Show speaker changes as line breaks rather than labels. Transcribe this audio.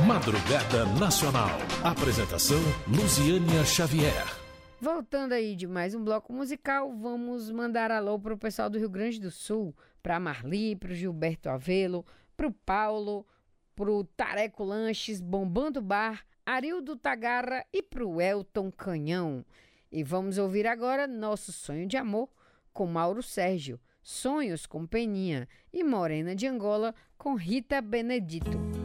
Madrugada Nacional. Apresentação Luziânia Xavier.
Voltando aí de mais um bloco musical, vamos mandar alô pro pessoal do Rio Grande do Sul, pra Marli, pro Gilberto Avelo, pro Paulo, pro Tareco Lanches, Bombando Bar, Arildo Tagarra e pro Elton Canhão. E vamos ouvir agora Nosso Sonho de Amor com Mauro Sérgio, Sonhos com Peninha e Morena de Angola com Rita Benedito.